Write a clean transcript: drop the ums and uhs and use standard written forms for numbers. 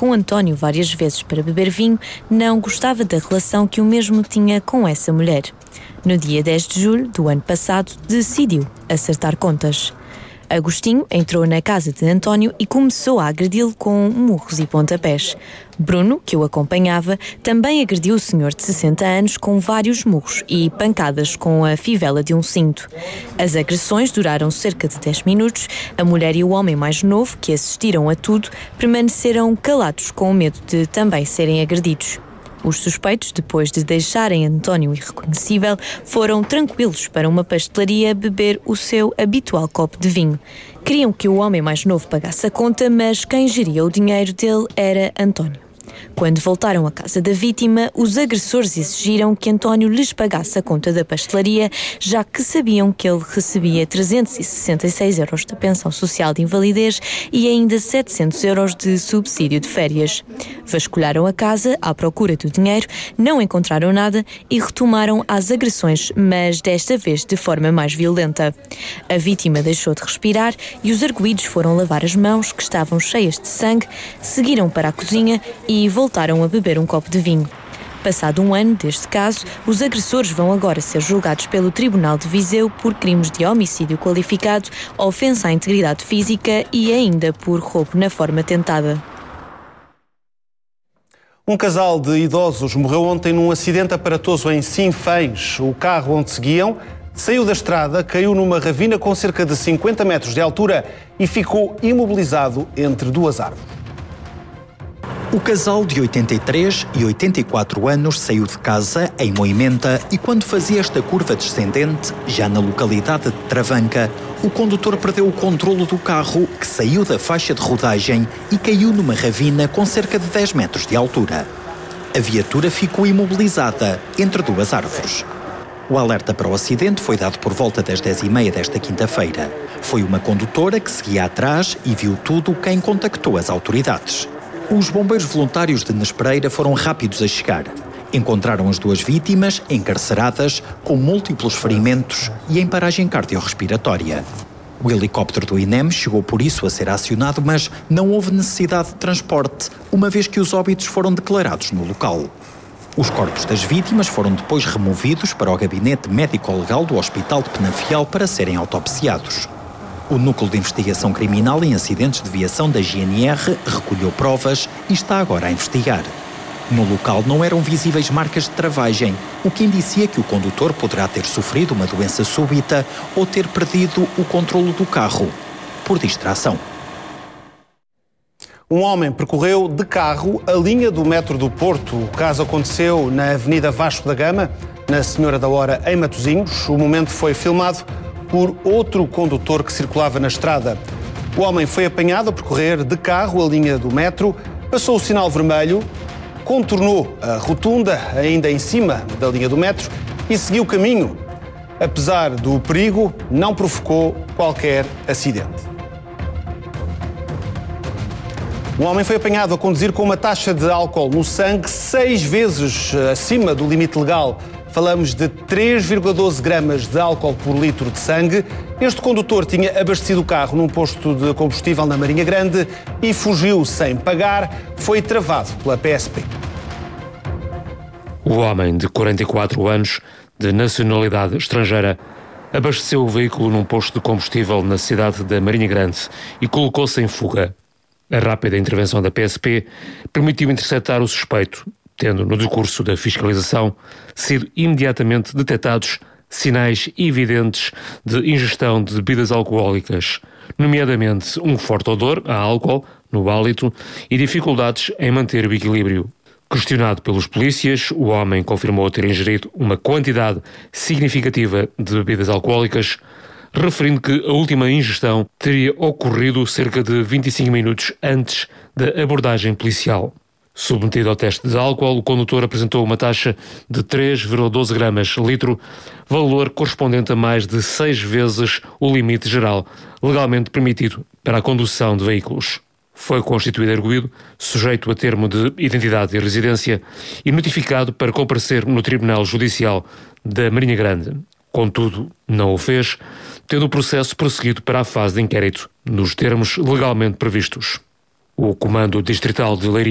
com António várias vezes para beber vinho, não gostava da relação que o mesmo tinha com essa mulher. No dia 10 de julho do ano passado, decidiu acertar contas. Agostinho entrou na casa de António e começou a agredi-lo com murros e pontapés. Bruno, que o acompanhava, também agrediu o senhor de 60 anos com vários murros e pancadas com a fivela de um cinto. As agressões duraram cerca de 10 minutos. A mulher e o homem mais novo, que assistiram a tudo, permaneceram calados com medo de também serem agredidos. Os suspeitos, depois de deixarem António irreconhecível, foram tranquilos para uma pastelaria beber o seu habitual copo de vinho. Queriam que o homem mais novo pagasse a conta, mas quem geria o dinheiro dele era António. Quando voltaram à casa da vítima, os agressores exigiram que António lhes pagasse a conta da pastelaria, já que sabiam que ele recebia 366 euros de pensão social de invalidez e ainda 700 euros de subsídio de férias. Vasculharam a casa à procura do dinheiro, não encontraram nada e retomaram as agressões, mas desta vez de forma mais violenta. A vítima deixou de respirar e os arguidos foram lavar as mãos, que estavam cheias de sangue, seguiram para a cozinha e voltaram a beber um copo de vinho. Passado um ano deste caso, os agressores vão agora ser julgados pelo Tribunal de Viseu por crimes de homicídio qualificado, ofensa à integridade física e ainda por roubo na forma tentada. Um casal de idosos morreu ontem num acidente aparatoso em Sinfãs. O carro onde seguiam saiu da estrada, caiu numa ravina com cerca de 50 metros de altura e ficou imobilizado entre duas árvores. O casal de 83 e 84 anos saiu de casa em Moimenta e quando fazia esta curva descendente, já na localidade de Travanca, o condutor perdeu o controlo do carro, que saiu da faixa de rodagem e caiu numa ravina com cerca de 10 metros de altura. A viatura ficou imobilizada entre duas árvores. O alerta para o acidente foi dado por volta das 10h30 desta quinta-feira. Foi uma condutora que seguia atrás e viu tudo quem contactou as autoridades. Os bombeiros voluntários de Nespereira foram rápidos a chegar. Encontraram as duas vítimas encarceradas, com múltiplos ferimentos e em paragem cardiorrespiratória. O helicóptero do INEM chegou por isso a ser acionado, mas não houve necessidade de transporte, uma vez que os óbitos foram declarados no local. Os corpos das vítimas foram depois removidos para o gabinete médico-legal do Hospital de Penafiel para serem autopsiados. O Núcleo de Investigação Criminal em Acidentes de Viação da GNR recolheu provas e está agora a investigar. No local não eram visíveis marcas de travagem, o que indicia que o condutor poderá ter sofrido uma doença súbita ou ter perdido o controlo do carro, por distração. Um homem percorreu de carro a linha do metro do Porto. O caso aconteceu na Avenida Vasco da Gama, na Senhora da Hora, em Matosinhos. O momento foi filmado por outro condutor que circulava na estrada. O homem foi apanhado a percorrer de carro a linha do metro, passou o sinal vermelho, contornou a rotunda ainda em cima da linha do metro e seguiu o caminho. Apesar do perigo, não provocou qualquer acidente. O homem foi apanhado a conduzir com uma taxa de álcool no sangue 6 vezes acima do limite legal. Falamos de 3,12 gramas de álcool por litro de sangue. Este condutor tinha abastecido o carro num posto de combustível na Marinha Grande e fugiu sem pagar. Foi travado pela PSP. O homem de 44 anos, de nacionalidade estrangeira, abasteceu o veículo num posto de combustível na cidade da Marinha Grande e colocou-se em fuga. A rápida intervenção da PSP permitiu interceptar o suspeito, tendo, no decurso da fiscalização, sido imediatamente detectados sinais evidentes de ingestão de bebidas alcoólicas, nomeadamente um forte odor a álcool no hálito e dificuldades em manter o equilíbrio. Questionado pelos polícias, o homem confirmou ter ingerido uma quantidade significativa de bebidas alcoólicas, referindo que a última ingestão teria ocorrido cerca de 25 minutos antes da abordagem policial. Submetido ao teste de álcool, o condutor apresentou uma taxa de 3,12 gramas litro, valor correspondente a mais de 6 vezes o limite geral legalmente permitido para a condução de veículos. Foi constituído arguido, sujeito a termo de identidade e residência e notificado para comparecer no Tribunal Judicial da Marinha Grande. Contudo, não o fez, tendo o processo prosseguido para a fase de inquérito, nos termos legalmente previstos. O Comando Distrital de Leiria